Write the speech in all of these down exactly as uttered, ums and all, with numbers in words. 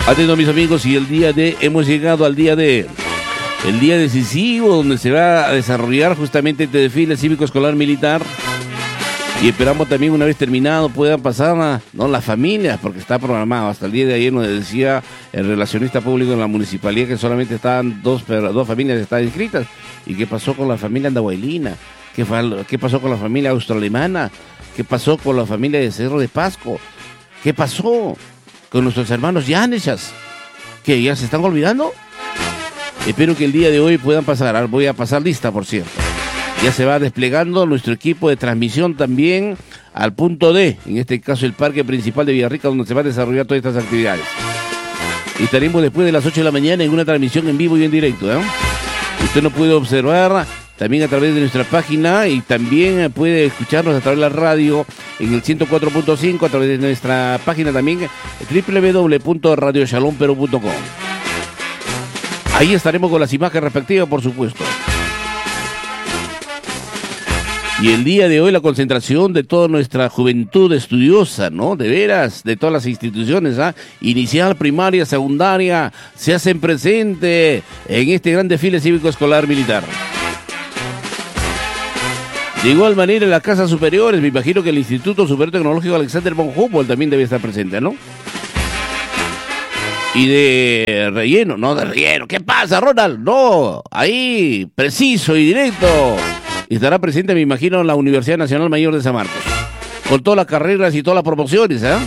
Atentos mis amigos, y el día de, hemos llegado al día de, el día decisivo donde se va a desarrollar justamente este desfile cívico-escolar militar. Y esperamos también, una vez terminado, puedan pasar a, no, las familias, porque está programado. Hasta el día de ayer nos decía el relacionista público en la municipalidad que solamente estaban dos, dos familias estaban inscritas. ¿Y qué pasó con la familia andahuaylina? ¿Qué, ¿Qué pasó con la familia austroalemana? ¿Qué pasó con la familia de Cerro de Pasco? ¿Qué pasó con nuestros hermanos Yanechas? ¿Que ya se están olvidando? Espero que el día de hoy puedan pasar. Voy a pasar lista, por cierto. Ya se va desplegando nuestro equipo de transmisión también al punto D, en este caso el parque principal de Villarrica, donde se va a desarrollar todas estas actividades. Y estaremos después de las ocho de la mañana en una transmisión en vivo y en directo, ¿eh? Usted nos puede observar también a través de nuestra página y también puede escucharnos a través de la radio en el ciento cuatro punto cinco, a través de nuestra página también doble u doble u doble u punto radio shalom perú punto com. Ahí estaremos con las imágenes respectivas, por supuesto. Y el día de hoy la concentración de toda nuestra juventud estudiosa, ¿no? De veras, de todas las instituciones, ¿ah? Inicial, primaria, secundaria, se hacen presente en este gran desfile cívico-escolar militar. De igual manera en las casas superiores, me imagino que el Instituto Superior Tecnológico Alexander von Humboldt también debe estar presente, ¿no? Y de relleno, no de relleno, ¿qué pasa, Ronald? No, ahí, preciso y directo. Estará presente, me imagino, en la Universidad Nacional Mayor de San Marcos, con todas las carreras y todas las promociones, ¿eh?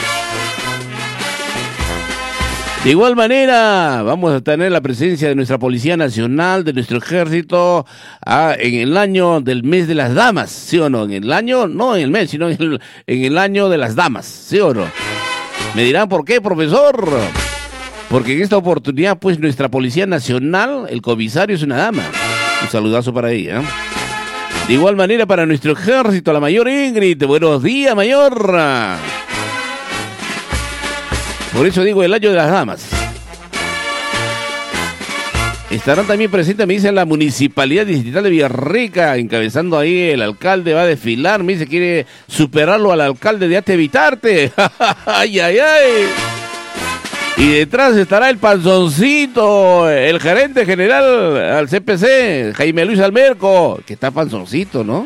De igual manera, vamos a tener la presencia de nuestra Policía Nacional, de nuestro Ejército, ah, en el año del mes de las damas, ¿sí o no? En el año, no en el mes, sino en el, en el año de las damas, ¿sí o no? Me dirán, ¿por qué, profesor? Porque en esta oportunidad, pues, nuestra Policía Nacional, el comisario es una dama. Un saludazo para ella, ¿eh? De igual manera para nuestro ejército, la mayor Ingrid. Buenos días, mayor. Por eso digo el año de las damas. Estarán también presentes, me dice, la Municipalidad Distrital de Villarrica, encabezando ahí el alcalde, va a desfilar, me dice, quiere superarlo al alcalde de Ate Vitarte. Ay, ay, ay. Y detrás estará el panzoncito, el gerente general al C P C, Jaime Luis Almerco, que está panzoncito, ¿no?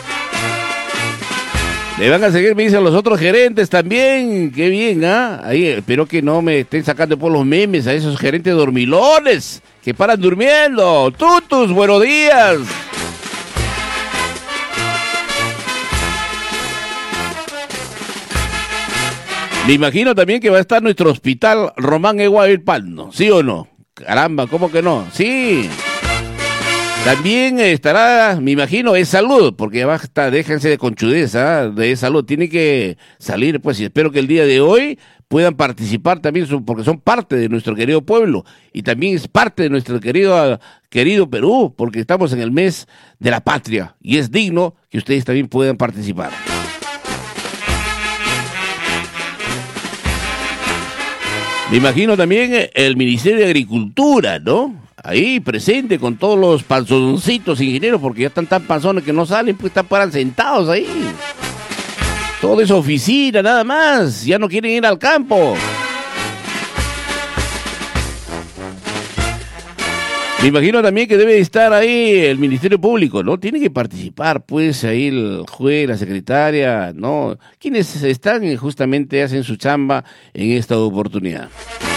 Le van a seguir, me dicen, los otros gerentes también. Qué bien, ¿ah? ¿eh? Ahí, espero que no me estén sacando por los memes a esos gerentes dormilones que paran durmiendo. Tutus, buenos días. Me imagino también que va a estar nuestro hospital Román Eguabil Palno, ¿sí o no? Caramba, ¿cómo que no? Sí. También estará, me imagino, es salud, porque basta, déjense de conchudeza, de salud, tiene que salir, pues, y espero que el día de hoy puedan participar también, porque son parte de nuestro querido pueblo, y también es parte de nuestro querido, querido Perú, porque estamos en el mes de la patria, y es digno que ustedes también puedan participar. Me imagino también el Ministerio de Agricultura, ¿no? Ahí presente con todos los panzoncitos ingenieros, porque ya están tan panzones que no salen, pues están paran sentados ahí. Todo es oficina, nada más. Ya no quieren ir al campo. Me imagino también que debe estar ahí el Ministerio Público, ¿no? Tiene que participar, pues, ahí el juez, la secretaria, ¿no? Quienes están justamente hacen su chamba en esta oportunidad.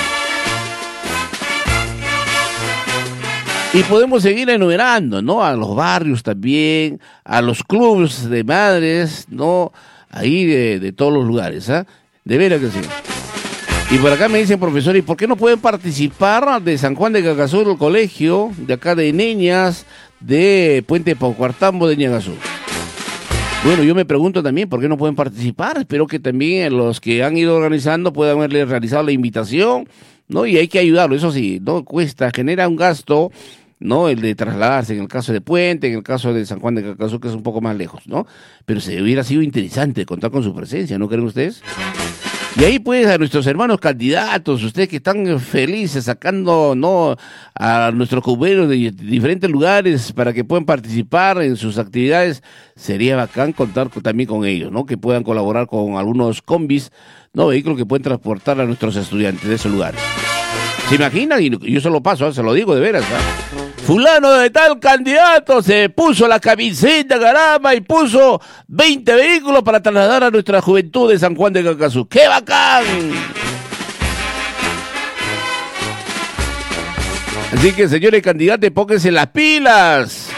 Y podemos seguir enumerando, ¿no? A los barrios también, a los clubes de madres, ¿no? Ahí de, de todos los lugares, ¿ah? ¿eh? De veras que sí. Y por acá me dicen, profesor, ¿y por qué no pueden participar de San Juan de Cacazú, el colegio, de acá de niñas, de Puente Paucuartambo de Ñagazú? Bueno, yo me pregunto también, ¿por qué no pueden participar? Espero que también los que han ido organizando puedan haberle realizado la invitación, ¿no? Y hay que ayudarlo, eso sí, no cuesta, genera un gasto, ¿no? El de trasladarse, en el caso de Puente, en el caso de San Juan de Cacazú, que es un poco más lejos, ¿no? Pero se hubiera sido interesante contar con su presencia, ¿no creen ustedes? Y ahí pues a nuestros hermanos candidatos, ustedes que están felices sacando no a nuestros cuberos de diferentes lugares para que puedan participar en sus actividades, sería bacán contar también con ellos, ¿no? Que puedan colaborar con algunos combis, no vehículos que pueden transportar a nuestros estudiantes de esos lugares. ¿Se imaginan? Y yo se lo paso, ¿eh? Se lo digo de veras, ¿eh? Fulano de tal candidato se puso la camiseta, caramba, y puso veinte vehículos para trasladar a nuestra juventud de San Juan de Cacazú. ¡Qué bacán! Así que, señores candidatos, pónganse las pilas.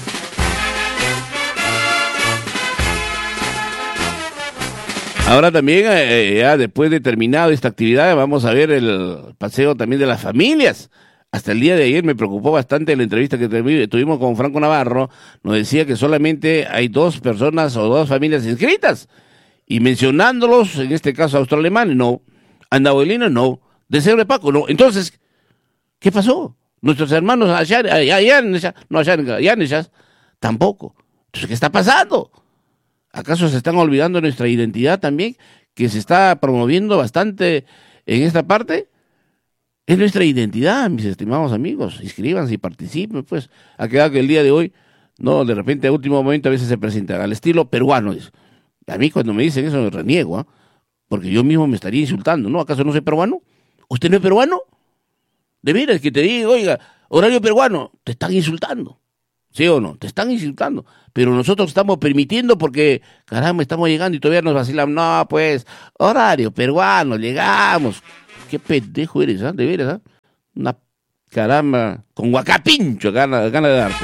Ahora también, eh, ya después de terminado esta actividad, vamos a ver el paseo también de las familias. Hasta el día de ayer me preocupó bastante la entrevista que tuvimos con Franco Navarro. Nos decía que solamente hay dos personas o dos familias inscritas. Y mencionándolos, en este caso austroalemanes, no. Andahuelinos, no. De Cerro de Paco, no. Entonces, ¿qué pasó? Nuestros hermanos allá, allá, allá, no allá, allá, allá, tampoco. Entonces, ¿qué está pasando? ¿Acaso se están olvidando de nuestra identidad también? Que se está promoviendo bastante en esta parte. Es nuestra identidad, mis estimados amigos. Inscríbanse y participen, pues. Ha quedado que el día de hoy, no, de repente a último momento a veces se presentan al estilo peruano. A mí cuando me dicen eso me reniego, ¿eh? Porque yo mismo me estaría insultando, ¿no? ¿Acaso no soy peruano? ¿Usted no es peruano? De veras que te digo, oiga, horario peruano, te están insultando. ¿Sí o no? Te están insultando. Pero nosotros estamos permitiendo porque, caramba, estamos llegando y todavía nos vacilamos. No, pues, horario peruano, llegamos. Qué pendejo eres, ¿eh? De veras, ¿eh? Una caramba, con guacapincho, gana, gana de darte.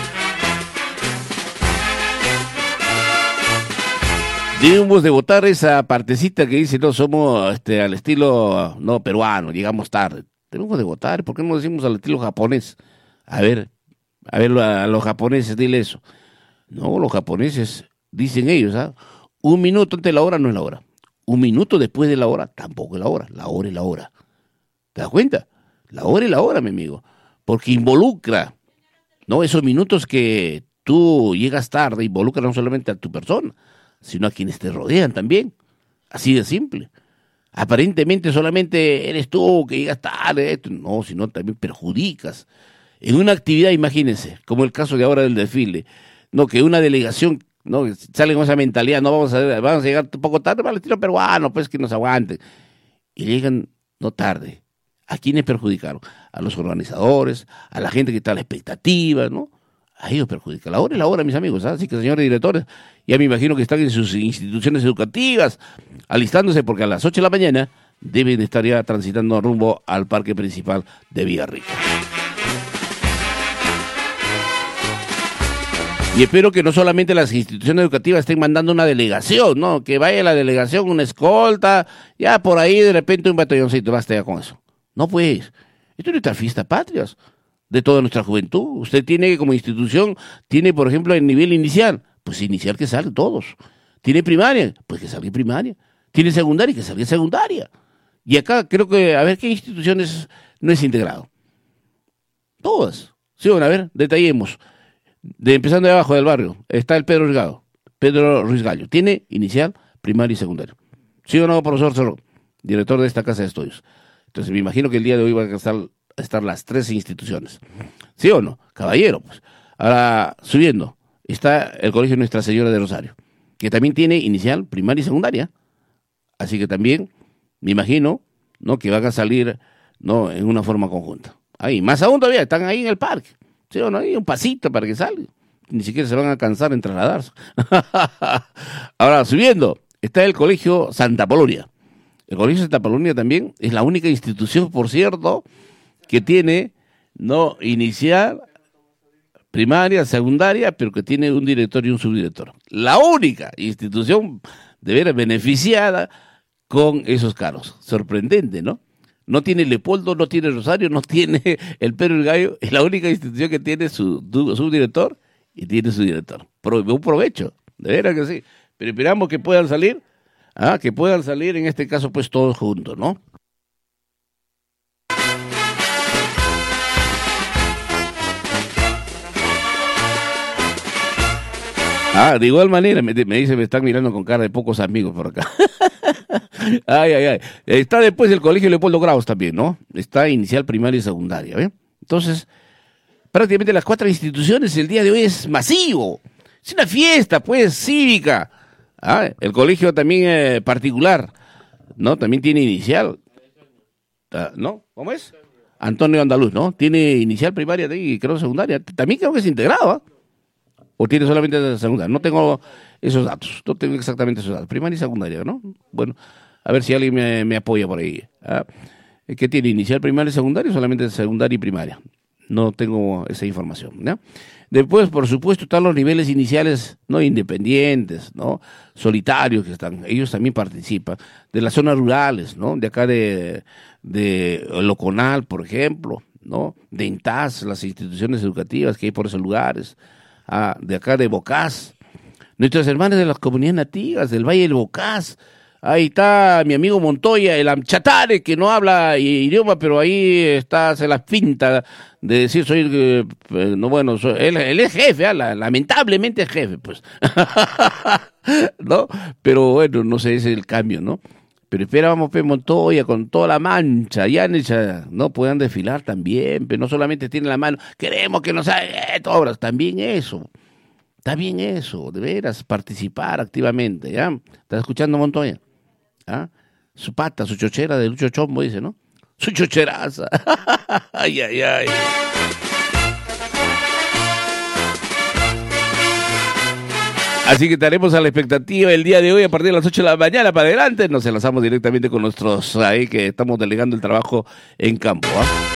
Debemos de votar esa partecita que dice, no, somos este, al estilo, no, peruano, llegamos tarde. Tenemos de votar, ¿por qué no decimos al estilo japonés? A ver, a ver, a los japoneses, dile eso. No, los japoneses, dicen ellos, ¿ah? Un minuto antes de la hora no es la hora. Un minuto después de la hora tampoco es la hora. La hora es la hora. ¿Te das cuenta? La hora es la hora, mi amigo. Porque involucra, ¿no? Esos minutos que tú llegas tarde, involucra no solamente a tu persona, sino a quienes te rodean también. Así de simple. Aparentemente solamente eres tú que llegas tarde. No, sino también perjudicas. En una actividad, imagínense, como el caso de ahora del desfile, no, que una delegación, no, sale con esa mentalidad, no vamos a, vamos a llegar un poco tarde para el estilo peruano, pues que nos aguanten. Y llegan, no tarde. ¿A quiénes perjudicaron? A los organizadores, a la gente que está a la expectativa, ¿no? A ellos perjudica. La hora es la hora, mis amigos, ¿eh? Así que, señores directores, ya me imagino que están en sus instituciones educativas, alistándose porque a las ocho de la mañana deben estar ya transitando rumbo al parque principal de Villarrica. Y espero que no solamente las instituciones educativas estén mandando una delegación, ¿no? Que vaya la delegación, una escolta, ya por ahí de repente un batalloncito, basta ya con eso. No, pues, esto es nuestra fiesta patrias, de toda nuestra juventud. Usted tiene como institución, tiene por ejemplo el nivel inicial, pues inicial que salga todos. Tiene primaria, pues que salga primaria. Tiene secundaria, que salga secundaria. Y acá creo que, a ver, ¿qué instituciones no es integrado? Todas. Sí, bueno, a ver, detallemos. De, empezando de abajo del barrio, está el Pedro Ruiz Gallo. Pedro Ruiz Gallo. Tiene inicial, primaria y secundaria. ¿Sí o no, profesor Cerro, director de esta casa de estudios? Entonces me imagino que el día de hoy van a estar, a estar las tres instituciones. ¿Sí o no? Caballero, pues. Ahora, subiendo, está el Colegio Nuestra Señora de Rosario, que también tiene inicial, primaria y secundaria. Así que también, me imagino, ¿no? Que van a salir, ¿no? En una forma conjunta. Ahí, más aún todavía, están ahí en el parque. ¿Sí o no? Hay un pasito para que salga. Ni siquiera se van a cansar en trasladarse. Ahora, subiendo, está el Colegio Santa Polonia. El Colegio Santa Polonia también es la única institución, por cierto, que tiene, no, inicial, primaria, secundaria, pero que tiene un director y un subdirector. La única institución de veras beneficiada con esos cargos. Sorprendente, ¿no? No tiene Leopoldo, no tiene Rosario, no tiene el Pedro Ruiz Gallo. Es la única institución que tiene su subdirector y tiene su director. Pro, un provecho, de veras que sí. Pero esperamos que puedan salir, ah, que puedan salir en este caso pues todos juntos, ¿no? Ah, de igual manera, me, me dice, me están mirando con cara de pocos amigos por acá. Ay, ay, ay. Está después el colegio Leopoldo Graus también, ¿no? Está inicial, primaria y secundaria, ¿eh? Entonces, prácticamente las cuatro instituciones el día de hoy es masivo. Es una fiesta, pues, cívica. Ah, el colegio también eh, particular, ¿no? También tiene inicial. Ah, ¿no? ¿Cómo es? Antonio Andaluz, ¿no? Tiene inicial, primaria y creo secundaria. También creo que es integrado, ¿ah? ¿O tiene solamente secundaria? No tengo esos datos, no tengo exactamente esos datos. Primaria y secundaria, ¿no? Bueno, a ver si alguien me, me apoya por ahí. ¿Ah? ¿Qué tiene? ¿Inicial, primaria y secundaria o solamente secundaria y primaria? No tengo esa información, ¿no? Después, por supuesto, están los niveles iniciales, ¿no? Independientes, ¿no? Solitarios que están, ellos también participan. De las zonas rurales, ¿no? De acá de, de Loconal, por ejemplo, ¿no? De INTAS, las instituciones educativas que hay por esos lugares. Ah, de acá de Bocás, nuestras hermanas de las comunidades nativas del Valle del Bocás. Ahí está mi amigo Montoya, el amchatare, que no habla idioma, pero ahí está, se la pinta de decir soy, eh, no bueno, soy, él, él es jefe, ¿eh? Lamentablemente es jefe, pues. ¿No? Pero bueno, no sé, ese es el cambio, ¿no? Pero esperábamos, pues, Montoya, con toda la mancha, ya no puedan desfilar también, pero no solamente tienen la mano, queremos que nos hagan obras, también eso, también eso, de veras, participar activamente, ¿ya? ¿Estás escuchando, Montoya? ¿Ah? Su pata, su chochera de Lucho Chombo, dice, ¿no? Su chocheraza. Ay, ay, ay. Así que estaremos a la expectativa el día de hoy a partir de las ocho de la mañana para adelante. Nos enlazamos directamente con nuestros ahí que estamos delegando el trabajo en campo, ¿ah?